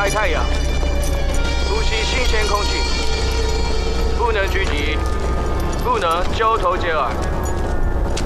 晒太阳，呼吸新鲜空气，不能聚集，不能交头接耳。